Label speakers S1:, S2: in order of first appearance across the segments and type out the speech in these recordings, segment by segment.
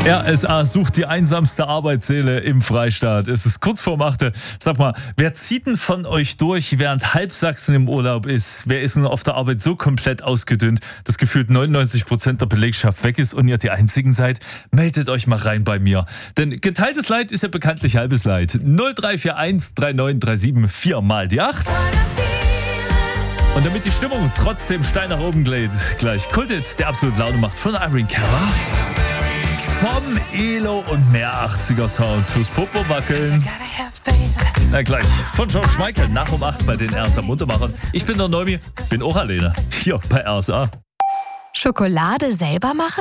S1: RSA sucht die einsamste Arbeitsseele im Freistaat. Es ist kurz vor 8. Sag mal, wer zieht denn von euch durch, während halb Sachsen im Urlaub ist? Wer ist denn auf der Arbeit so komplett ausgedünnt, dass gefühlt 99% der Belegschaft weg ist und ihr die Einzigen seid? Meldet euch mal rein bei mir. Denn geteiltes Leid ist ja bekanntlich halbes Leid. 0341 3937 4 mal die 8. Und damit die Stimmung trotzdem steil nach oben geht, gleich Kultet, der absolut Laune macht von Irene Cara. Vom Elo und mehr 80er Sound fürs Popo wackeln. Na gleich, von George Michael nach um 8 bei den RSA Muntermachern. Ich bin der Neumi, bin auch alleine, hier bei RSA.
S2: Schokolade selber machen?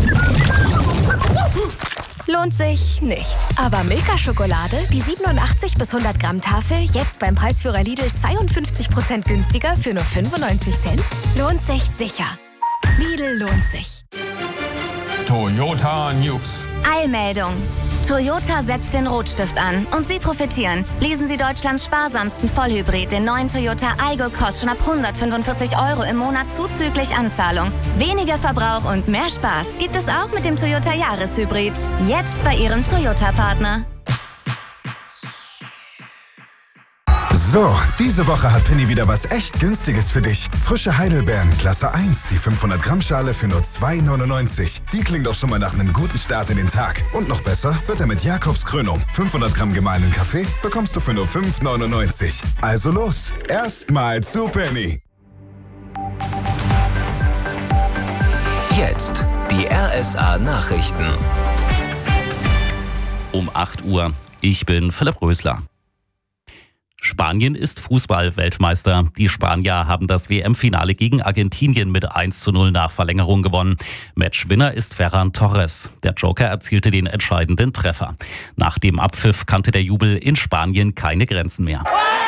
S2: Lohnt sich nicht. Aber Milka-Schokolade, die 87 bis 100 Gramm Tafel, jetzt beim Preisführer Lidl 52% günstiger für nur 95 Cent? Lohnt sich sicher. Lidl lohnt sich.
S3: Toyota News.
S4: Eilmeldung. Toyota setzt den Rotstift an und Sie profitieren. Lesen Sie Deutschlands sparsamsten Vollhybrid, den neuen Toyota Aygo, kostet schon ab 145 € im Monat zuzüglich Anzahlung. Weniger Verbrauch und mehr Spaß gibt es auch mit dem Toyota Jahreshybrid. Jetzt bei Ihrem Toyota-Partner.
S5: So, diese Woche hat Penny wieder was echt Günstiges für dich. Frische Heidelbeeren, Klasse 1, die 500 Gramm Schale für nur 2,99. Die klingt doch schon mal nach einem guten Start in den Tag. Und noch besser wird er mit Jakobs Krönung. 500 Gramm gemahlenen Kaffee bekommst du für nur 5,99. Also los, erstmal zu Penny.
S6: Jetzt die RSA Nachrichten. Um 8 Uhr. Ich bin Philipp Rösler. Spanien ist Fußball-Weltmeister. Die Spanier haben das WM-Finale gegen Argentinien mit 1:0 nach Verlängerung gewonnen. Matchwinner ist Ferran Torres. Der Joker erzielte den entscheidenden Treffer. Nach dem Abpfiff kannte der Jubel in Spanien keine Grenzen mehr.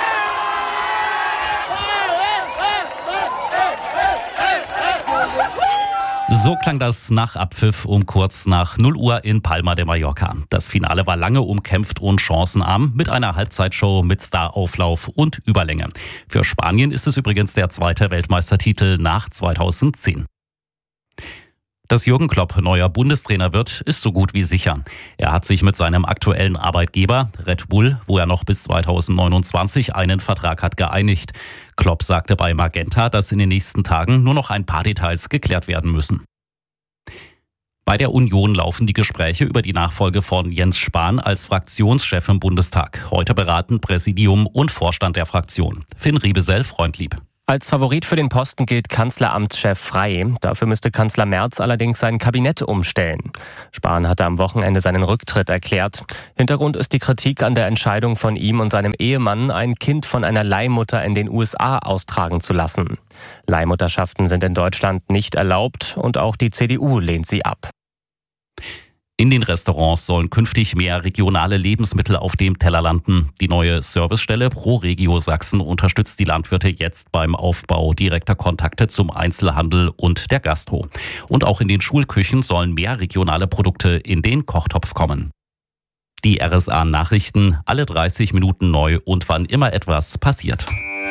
S6: So klang das nach Abpfiff um kurz nach 0 Uhr in Palma de Mallorca. Das Finale war lange umkämpft und chancenarm mit einer Halbzeitshow mit Starauflauf und Überlänge. Für Spanien ist es übrigens der zweite Weltmeistertitel nach 2010. Dass Jürgen Klopp neuer Bundestrainer wird, ist so gut wie sicher. Er hat sich mit seinem aktuellen Arbeitgeber Red Bull, wo er noch bis 2029 einen Vertrag hat, geeinigt. Klopp sagte bei Magenta, dass in den nächsten Tagen nur noch ein paar Details geklärt werden müssen. Bei der Union laufen die Gespräche über die Nachfolge von Jens Spahn als Fraktionschef im Bundestag. Heute beraten Präsidium und Vorstand der Fraktion. Finn Riebesell, Freundlieb.
S7: Als Favorit für den Posten gilt Kanzleramtschef Frey. Dafür müsste Kanzler Merz allerdings sein Kabinett umstellen. Spahn hatte am Wochenende seinen Rücktritt erklärt. Hintergrund ist die Kritik an der Entscheidung von ihm und seinem Ehemann, ein Kind von einer Leihmutter in den USA austragen zu lassen. Leihmutterschaften sind in Deutschland nicht erlaubt und auch die CDU lehnt sie ab.
S6: In den Restaurants sollen künftig mehr regionale Lebensmittel auf dem Teller landen. Die neue Servicestelle ProRegio Sachsen unterstützt die Landwirte jetzt beim Aufbau direkter Kontakte zum Einzelhandel und der Gastro. Und auch in den Schulküchen sollen mehr regionale Produkte in den Kochtopf kommen. Die RSA Nachrichten, alle 30 Minuten neu und wann immer etwas passiert.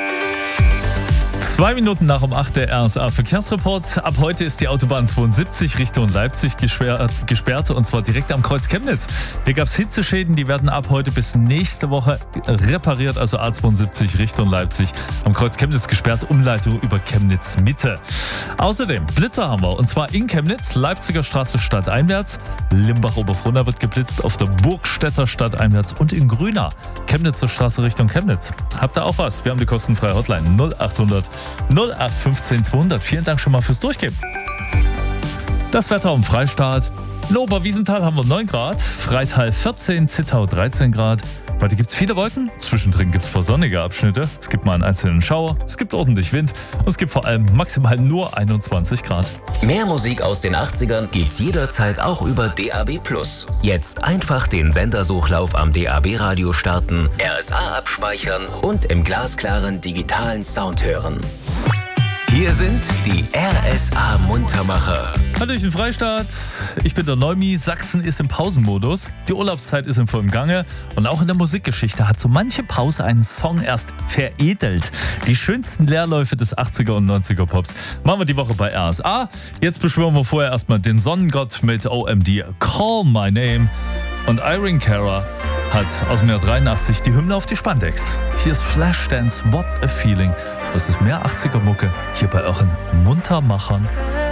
S1: 2 Minuten nach um 8 der RSA Verkehrsreport. Ab heute ist die Autobahn 72 Richtung Leipzig gesperrt und zwar direkt am Kreuz Chemnitz. Hier gab es Hitzeschäden, die werden ab heute bis nächste Woche repariert, also A72 Richtung Leipzig. Am Kreuz Chemnitz gesperrt, Umleitung über Chemnitz Mitte. Außerdem Blitzer haben wir und zwar in Chemnitz, Leipziger Straße stadteinwärts, Limbach-Oberfrohna wird geblitzt, auf der Burgstädter stadteinwärts und in Grünau, Chemnitzer Straße Richtung Chemnitz. Habt ihr auch was? Wir haben die kostenfreie Hotline 0800 0815 200. Vielen Dank schon mal fürs Durchgeben. Das Wetter im Freistaat. In Oberwiesenthal haben wir 9 Grad, Freital 14, Zittau 13 Grad. Heute gibt es viele Wolken, zwischendrin gibt es sonnige Abschnitte, es gibt mal einen einzelnen Schauer, es gibt ordentlich Wind und es gibt vor allem maximal nur 21 Grad.
S6: Mehr Musik aus den 80ern gibt's jederzeit auch über DAB+. Jetzt einfach den Sendersuchlauf am DAB-Radio starten, RSA abspeichern und im glasklaren digitalen Sound hören.
S8: Hier sind die RSA Muntermacher.
S1: Hallöchen Freistaat, ich bin der Neumi, Sachsen ist im Pausenmodus, die Urlaubszeit ist im vollen Gange und auch in der Musikgeschichte hat so manche Pause einen Song erst veredelt. Die schönsten Leerläufe des 80er und 90er Pops machen wir die Woche bei RSA. Jetzt beschwören wir vorher erstmal den Sonnengott mit OMD Call My Name und Irene Cara hat aus dem Jahr 83 die Hymne auf die Spandex. Hier ist Flashdance, What a Feeling. Das ist mehr 80er Mucke hier bei euren Muntermachern.